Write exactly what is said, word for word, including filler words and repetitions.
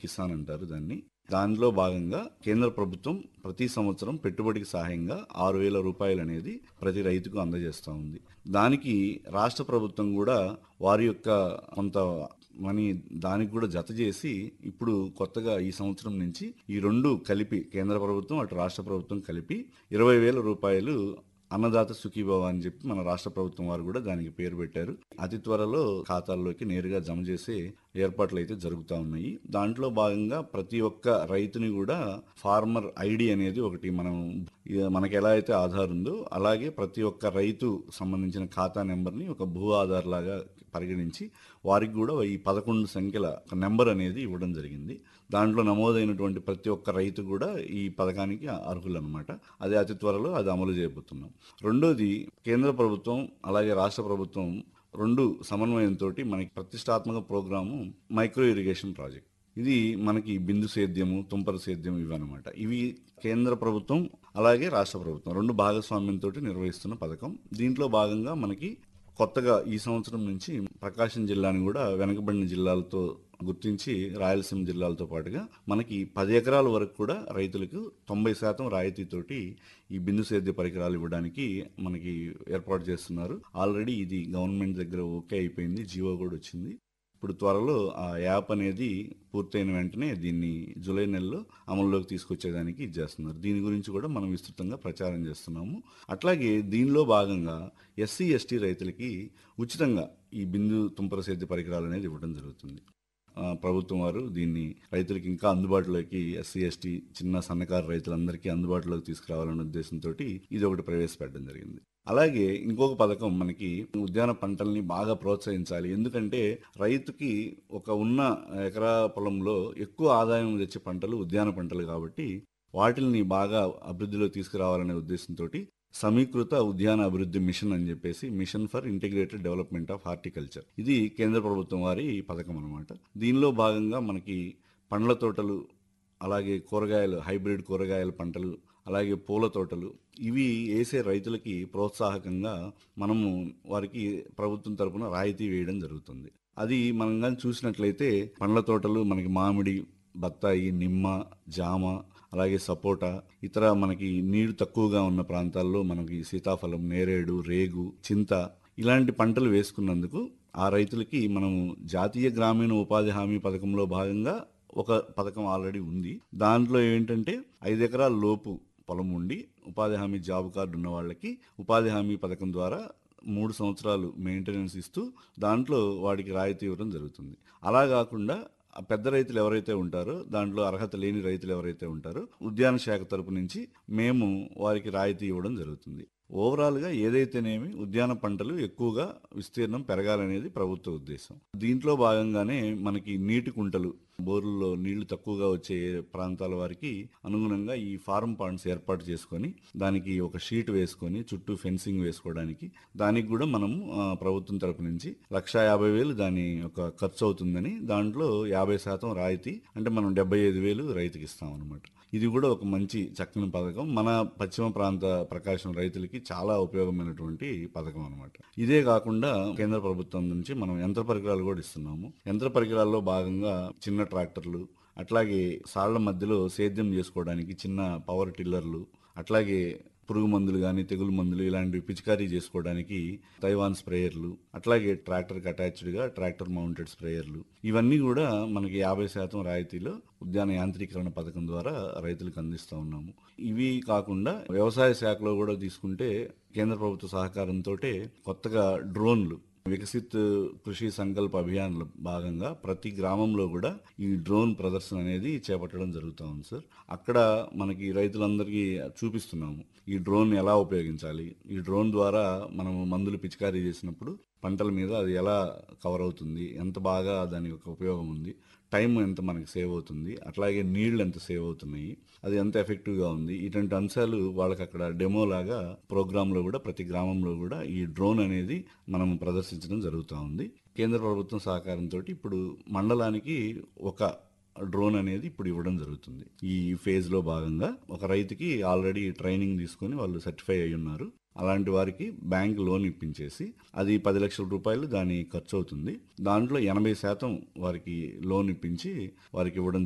కిసాన్ అంటారు దాన్ని. దానిలో భాగంగా కేంద్ర ప్రభుత్వం ప్రతి సంవత్సరం పెట్టుబడికి సహాయంగా ఆరు వేల రూపాయలు అనేది ప్రతి రైతుకు అందజేస్తూ ఉంది. దానికి రాష్ట్ర ప్రభుత్వం కూడా వారి యొక్క కొంత మనీ దానికి కూడా జత చేసి ఇప్పుడు కొత్తగా ఈ సంవత్సరం నుంచి ఈ రెండు కలిపి కేంద్ర ప్రభుత్వం అటు రాష్ట్ర ప్రభుత్వం కలిపి ఇరవై వేల రూపాయలు అన్నదాత సుఖీభవ అని చెప్పి మన రాష్ట్ర ప్రభుత్వం వారు కూడా దానికి పేరు పెట్టారు. అతి త్వరలో ఖాతాల్లోకి నేరుగా జమ చేసే ఏర్పాట్లు అయితే జరుగుతూ ఉన్నాయి. దాంట్లో భాగంగా ప్రతి ఒక్క రైతుని కూడా ఫార్మర్ ఐడి అనేది ఒకటి మనం మనకి ఎలా అయితే ఆధార్ ఉందో అలాగే ప్రతి ఒక్క రైతు సంబంధించిన ఖాతా నెంబర్ని ఒక భూ ఆధార్ లాగా పరిగణించి వారికి కూడా ఈ పదకొండు సంఖ్యల నెంబర్ అనేది ఇవ్వడం జరిగింది. దాంట్లో నమోదైనటువంటి ప్రతి ఒక్క రైతు కూడా ఈ పథకానికి అర్హులు అనమాట. అది అతి త్వరలో అది అమలు చేయబోతున్నాం. రెండోది కేంద్ర ప్రభుత్వం అలాగే రాష్ట్ర ప్రభుత్వం రెండు సమన్వయంతో మనకి ప్రతిష్టాత్మక ప్రోగ్రాము మైక్రో ఇరిగేషన్ ప్రాజెక్ట్. ఇది మనకి బిందు సేద్యము, తుంపర సేద్యం ఇవన్నమాట. ఇవి కేంద్ర ప్రభుత్వం అలాగే రాష్ట్ర ప్రభుత్వం రెండు భాగస్వామ్యంతో నిర్వహిస్తున్న పథకం. దీంట్లో భాగంగా మనకి కొత్తగా ఈ సంవత్సరం నుంచి ప్రకాశం జిల్లాని కూడా వెనకబడిన జిల్లాలతో గుర్తించి రాయలసీమ జిల్లాలతో పాటుగా మనకి పది ఎకరాల వరకు కూడా రైతులకు తొంభై శాతం రాయితీతోటి ఈ బిందు సేద్య పరికరాలు ఇవ్వడానికి మనకి ఏర్పాటు చేస్తున్నారు. ఆల్రెడీ ఇది గవర్నమెంట్ దగ్గర ఓకే అయిపోయింది, జియో కూడా వచ్చింది. ఇప్పుడు త్వరలో ఆ యాప్ అనేది పూర్తయిన వెంటనే దీన్ని జూలై నెలలో అమల్లోకి తీసుకొచ్చేదానికి ఇది చేస్తున్నారు. దీని గురించి కూడా మనం విస్తృతంగా ప్రచారం చేస్తున్నాము. అట్లాగే దీనిలో భాగంగా ఎస్సీ ఎస్టీ రైతులకి ఉచితంగా ఈ బిందు తుంపర సేద్య పరికరాలు అనేది ఇవ్వడం జరుగుతుంది. ప్రభుత్వం వారు దీన్ని రైతులకి ఇంకా అందుబాటులోకి ఎస్సీ ఎస్టీ చిన్న సన్నకారు రైతులందరికీ అందుబాటులోకి తీసుకురావాలనే ఉద్దేశంతో ఇది ఒకటి ప్రవేశపెట్టడం జరిగింది. అలాగే ఇంకొక పథకం మనకి ఉద్యాన పంటల్ని బాగా ప్రోత్సహించాలి. ఎందుకంటే రైతుకి ఒక ఉన్న ఎకరా పొలంలో ఎక్కువ ఆదాయం తెచ్చే పంటలు ఉద్యాన పంటలు కాబట్టి వాటిని బాగా అభివృద్ధిలో తీసుకురావాలనే ఉద్దేశంతో సమీకృత ఉద్యాన అభివృద్ధి మిషన్ అని చెప్పేసి mission for integrated development of horticulture, ఇది కేంద్ర ప్రభుత్వం వారి పథకం అనమాట. దీనిలో భాగంగా మనకి పండ్ల తోటలు అలాగే కూరగాయలు, హైబ్రిడ్ కూరగాయల పంటలు అలాగే పూల తోటలు ఇవి వేసే రైతులకి ప్రోత్సాహకంగా మనము వారికి ప్రభుత్వం తరపున రాయితీ వేయడం జరుగుతుంది. అది మనం కానీ చూసినట్లయితే పండ్ల తోటలు మనకి మామిడి, బత్తాయి, నిమ్మ, జామ అలాగే సపోటా, ఇతర మనకి నీరు తక్కువగా ఉన్న ప్రాంతాల్లో మనకి సీతాఫలం, నేరేడు, రేగు, చింత ఇలాంటి పంటలు వేసుకున్నందుకు ఆ రైతులకి మనము జాతీయ గ్రామీణ ఉపాధి హామీ పథకంలో భాగంగా ఒక పథకం ఆల్రెడీ ఉంది. దాంట్లో ఏంటంటే ఐదు ఎకరాల లోపు పొలం ఉండి ఉపాధి హామీ జాబ్ కార్డు ఉన్న వాళ్ళకి ఉపాధి హామీ పథకం ద్వారా మూడు సంవత్సరాలు మెయింటెనెన్స్ ఇస్తూ దాంట్లో వాడికి రాయితీ ఇవ్వడం జరుగుతుంది. అలా కాకుండా పెద్ద రైతులు ఎవరైతే ఉంటారో దాంట్లో అర్హత లేని రైతులు ఎవరైతే ఉంటారో ఉద్యాన శాఖ తరపు నుంచి మేము వారికి రాయితీ ఇవ్వడం జరుగుతుంది. ఓవరాల్గా ఏదైతేనేమి ఉద్యాన పంటలు ఎక్కువగా విస్తీర్ణం పెరగాలనేది ప్రభుత్వ ఉద్దేశం. దీంట్లో భాగంగానే మనకి నీటి కుంటలు, బోర్లలో నీళ్లు తక్కువగా వచ్చే ప్రాంతాల వారికి అనుగుణంగా ఈ ఫార్మ్ పాండ్స్ ఏర్పాటు చేసుకొని దానికి ఒక షీట్ వేసుకొని చుట్టూ ఫెన్సింగ్ వేసుకోవడానికి దానికి కూడా మనం ప్రభుత్వం తరపు నుంచి లక్షా యాభై వేలు దాని ఒక ఖర్చు అవుతుందని దాంట్లో యాభై శాతం రాయితీ అంటే మనం డెబ్బై ఐదు వేలు రైతుకి ఇస్తాం అనమాట. ఇది కూడా ఒక మంచి చక్కని పథకం. మన పశ్చిమ ప్రాంత ప్రకాశం రైతులకి చాలా ఉపయోగమైనటువంటి పథకం అనమాట. ఇదే కాకుండా కేంద్ర ప్రభుత్వం నుంచి మనం యంత్ర పరికరాలు కూడా ఇస్తున్నాము. యంత్ర పరికరాల్లో భాగంగా చిన్న ట్రాక్టర్లు, అట్లాగే సాళ్ల మధ్యలో సేద్యం చేసుకోవడానికి చిన్న పవర్ టిల్లర్లు, అట్లాగే పురుగు మందులు కానీ తెగులు మందులు ఇలాంటివి పిచికారీ చేసుకోవడానికి తైవాన్ స్ప్రేయర్లు, అట్లాగే ట్రాక్టర్కి అటాచ్డ్గా ట్రాక్టర్ మౌంటెడ్ స్ప్రేయర్లు ఇవన్నీ కూడా మనకి యాభై శాతం రాయితీలో ఉద్యాన యాంత్రీకరణ పథకం ద్వారా రైతులకు అందిస్తూ ఉన్నాము. ఇవి కాకుండా వ్యవసాయ శాఖలో కూడా తీసుకుంటే కేంద్ర ప్రభుత్వ సహకారంతో కొత్తగా డ్రోన్లు వికసిత్ కృషి సంకల్ప అభియాన్లో భాగంగా ప్రతి గ్రామంలో కూడా ఈ డ్రోన్ ప్రదర్శన అనేది చేపట్టడం జరుగుతూ ఉంది సార్. అక్కడ మనకి రైతులందరికీ చూపిస్తున్నాము ఈ డ్రోన్ ఎలా ఉపయోగించాలి, ఈ డ్రోన్ ద్వారా మనం మందులు పిచికారీ చేసినప్పుడు పంటల మీద అది ఎలా కవర్ అవుతుంది, ఎంత బాగా దాని యొక్క ఉపయోగం ఉంది, టైం ఎంత మనకి సేవ్ అవుతుంది, అట్లాగే నీళ్లు ఎంత సేవ్ అవుతున్నాయి, అది ఎంత ఎఫెక్టివ్గా ఉంది, ఇటువంటి అంశాలు వాళ్ళకి అక్కడ డెమో లాగా ప్రోగ్రాంలో కూడా ప్రతి గ్రామంలో కూడా ఈ డ్రోన్ అనేది మనం ప్రదర్శించడం జరుగుతూ ఉంది. కేంద్ర ప్రభుత్వం సహకారంతో ఇప్పుడు మండలానికి ఒక డ్రోన్ అనేది ఇప్పుడు ఇవ్వడం జరుగుతుంది. ఈ ఫేజ్లో భాగంగా ఒక రైతుకి ఆల్రెడీ ట్రైనింగ్ తీసుకొని వాళ్ళు సర్టిఫై అయి ఉన్నారు. అలాంటి వారికి బ్యాంక్ లోన్ ఇప్పించేసి అది పది లక్షల రూపాయలు దాని ఖర్చు అవుతుంది. దాంట్లో ఎనభై శాతం వారికి లోన్ ఇప్పించి వారికి ఇవ్వడం